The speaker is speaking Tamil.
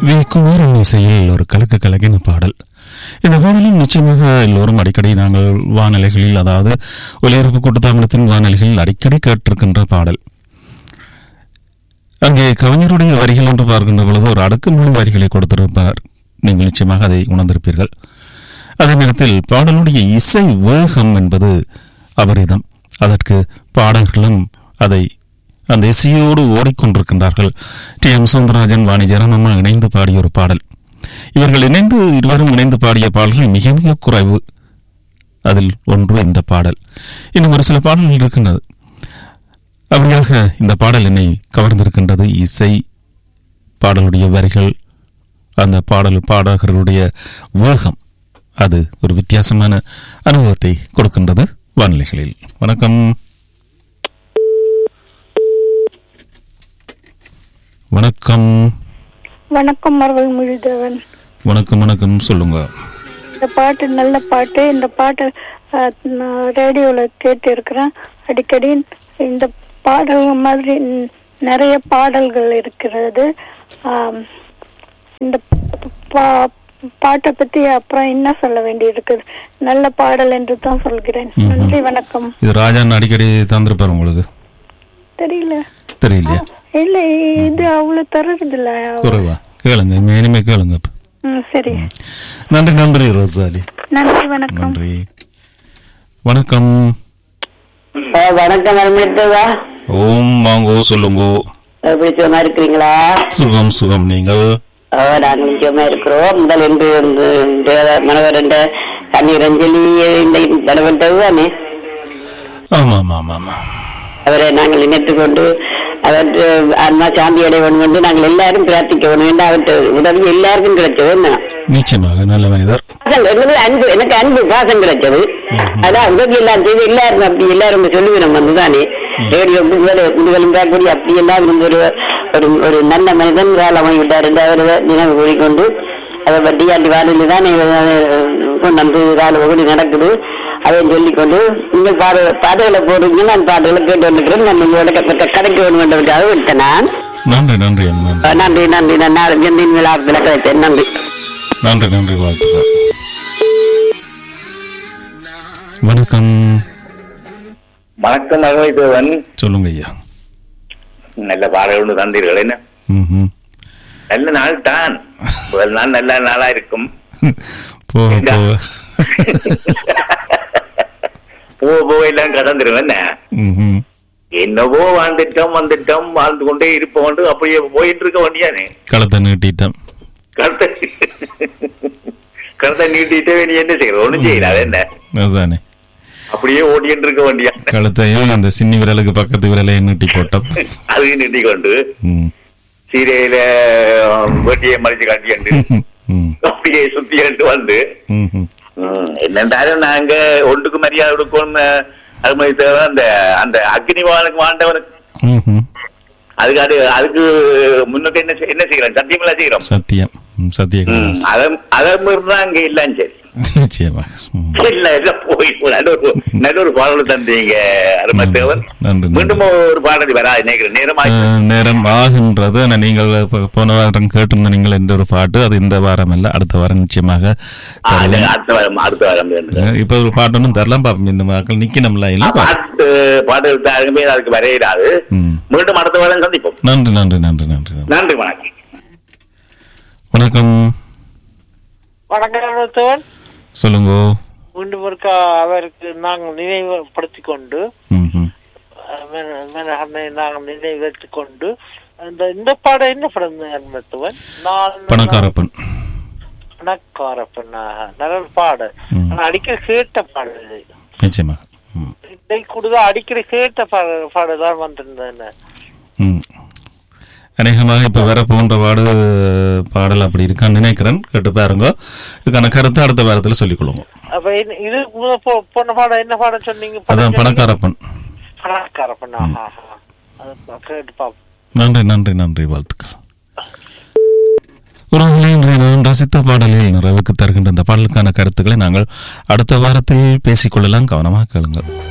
வி குமாரன் இசையில் ஒரு கலக்க கலக்கின பாடல். இந்த பாடலில் நிச்சயமாக எல்லோரும் அடிக்கடி நாங்கள் வானொலிகளில், அதாவது ஒலிபரப்பு கூட்டுத்தாபனத்தின் வானொலிகளில் அடிக்கடி கேட்டிருக்கின்ற பாடல். அங்கே கவிஞருடைய வரிகள் என்று பார்க்கின்ற பொழுது ஒரு அடக்குமொழி வரிகளை கொடுத்திருப்பார். நீங்கள் நிச்சயமாக அதை உணர்ந்திருப்பீர்கள். அதே நேரத்தில் பாடலுடைய இசை வேகம் என்பது அபரிதம். அதற்கு பாடகர்களும் அதை அந்த இசையோடு ஓடிக்கொண்டிருக்கின்றார்கள். டி எம் சௌந்தரராஜன், வாணி ஜெயராமம்மா இணைந்து பாடிய ஒரு பாடல். இவர்கள் இருவரும் இணைந்து பாடிய பாடல்கள் மிக மிக குறைவு. அதில் ஒன்று இந்த பாடல். இன்னும் ஒரு சில பாடல்கள் இருக்கின்றது. அப்படியாக இந்த பாடல் என்னை கவர்ந்திருக்கின்றது. இசை, பாடலுடைய வரிகள், அந்த பாடகர்களுடைய வேகம், அது ஒரு வித்தியாசமான அனுபவத்தை கொடுக்கின்றது வானிலைகளில். வணக்கம். வணக்கம். வணக்கம் அருள்மொழிதேவன். வணக்கம். வணக்கம், சொல்லுங்க. இந்த பாட்டு நல்ல பாட்டு. இந்த பாட்டு ரேடியோல கேட்டு இருக்கிறேன் அடிக்கடி. இந்த பாடல் மாதிரி நிறைய பாடல்கள் இருக்கிறது. இந்த பாட்டை பத்தி அப்புறம் என்ன சொல்ல வேண்டி இருக்குது? நல்ல பாடல் என்று தான் சொல்கிறேன். நன்றி, வணக்கம். இது ராஜான் அடிக்கடி தந்திருப்பாரு உங்களுக்கு? தெரியலையா? இல்ல, இது அவ்வளவு தர்றது இல்ல. குறைவா? கேளுங்க, இனிமே கேளுங்க. சரி, நன்றி. நன்றி ரோசாலி. நன்றி, வணக்கம். நன்றி, வணக்கம். வணக்கம் அருள்மொழிதேவா. ஓம், வாங்கோ, சொல்லுங்க. எப்படி சும்மா இருக்கிறீங்களா? சுகம் சுகம். நீங்கள்? நாங்கள் சும்மா இருக்கிறோம். முதல் என்று மனவர் என்ற கண்ணீர் அஞ்சலி தானே. ஆமா ஆமா ஆமா ஆமா. அவரை நாங்கள் நினைத்துக் கொண்டு அவர் அண்ணா சாந்தி அடைய வேண்டும் என்று நாங்கள் எல்லாரும் பிரார்த்திக்க வேண்டும். அவற்றை உதவி எல்லாருக்கும் கிடைச்சது. நிச்சயமாக நல்ல மனிதர். அன்பு, எனக்கு அன்பு பாசம் கிடைச்சது. அதான் உதவி எல்லாம் செய்து எல்லாரும் அப்படி எல்லாரும் சொல்லுகிறோம் வந்துதானே. ரேடியோ கூடி அப்படி எல்லாம் ஒரு நல்ல மனிதன் வேலை வாங்கிவிட்டார் என்று அவர் நினைவு கூறிக்கொண்டு அதை வட்டியாண்டி வாரில் தான் கொண்டு கால ஒகுதி நடக்குது. அதை சொல்லிக்கொண்டு நீங்கள் பாடல்களை போடுறீங்க, நான் பாடல்களை கேட்டு வந்துக்கிறேன். நான் உங்களோட கடைக்கு வேண்டும் என்றதுக்காக விட்டேன் நான். நன்றி நன்றி நன்றி நன்றி. நான் நாளைக்கு விழாவில் கிடைத்தேன். நன்றி நன்றி நன்றி. வாழ்த்துக்கள். வணக்கம். வணக்கம் அருள்மொழிதேவன். சொல்லுங்க ஐயா. நல்ல பாடல்கள் தந்தீர்கள். என்ன நல்ல நாள் தான். முதல் நாள் நல்ல நாளா இருக்கும். போக எல்லாம் கடந்துரும். என்ன என்னவோ வந்துட்டோம் வாழ்ந்து கொண்டே இருப்போம். அப்படியே போயிட்டு இருக்க வேண்டியானே. களத்தை நீட்டிட்டோம். களத்தை நீட்டிட்டே நீ என்ன செய்யற? ஒண்ணும் செய்யல. என்ன அப்படியே ஓடிட்டு இருக்க வேண்டிய கழுத்தையும் அந்த சின்ன விரலுக்கு பக்கத்து விரலையும் நீட்டி போட்டோம். அதையும் நீட்டி கொண்டு சீரையில வெட்டியை மறைச்சு காட்டிட்டு அப்படியே சுத்தி கண்டு வந்து என்னென்றாலும் நாங்க ஒன்றுக்கு மரியாதை கொடுக்கணும். அது மாதிரி தேவை அந்த அக்னிவானுக்கு வாண்டவனுக்கு அதுக்கு முன்னுக்கு என்ன செய்யறோம்? சத்தியம் எல்லாம் செய்யறோம். சத்தியம் அதை மீறினா அங்க இல்லன்னு சரி. நிச்சயமா போய் நல்ல ஒரு பாடல் தந்தீங்க அருள்மொழிதேவன். மீண்டும் ஒரு பாடல் வராது நேரம் ஆகின்றது. நீங்கள் போன வாரம் கேட்டிருந்த நீங்கள் என்ற ஒரு பாட்டு, அது இந்த வாரம் இல்ல, அடுத்த வாரம் நிச்சயமாக அடுத்த வாரம். இப்ப ஒரு பாட்டு ஒன்றும் தரலாம். பாப்போம், இந்த மக்கள் நிக்கணும்ல. இல்ல பாட்டு அதுக்கு வரையிடாது. மீண்டும் அடுத்த வாரம் சந்திப்போம். நன்றி நன்றி நன்றி நன்றி நன்றி. வணக்கம். வணக்கம். வணக்கம். சொல்லுங்க. மீண்டும் அவருக்கு நாங்கள் நினைவுபடுத்திக் கொண்டு நாங்கள் நினைவுபடுத்திக் கொண்டு இந்த பாடம் என்ன படம்? பணக்காரப்பன். நல்ல பாடல். அடிக்கடி கேட்ட பாடல். நிச்சயமா கூடுதல் அடிக்கடி கேட்ட பாடல் தான் வந்திருந்தேன். அநேகமாக இப்ப வேற போன்ற பாடல் அப்படி இருக்கான்னு நினைக்கிறேன். கேட்டு பாருங்க. இதுக்கான கருத்து அடுத்த வாரத்துல சொல்லிக் கொள்ளுங்க. இது போன பாடம் என்ன பாடம் சொன்னீங்க? அதான் பணக்காரப்பன். நன்றி நன்றி நன்றி. வாழ்த்துக்கள். நான் ரசித்த பாடலில் நிறைவுக்கு தருகின்ற இந்த பாடலுக்கான கருத்துக்களை நாங்கள் அடுத்த வாரத்தில் பேசிக்கொள்ளலாம். கவனமாக கேளுங்கள்.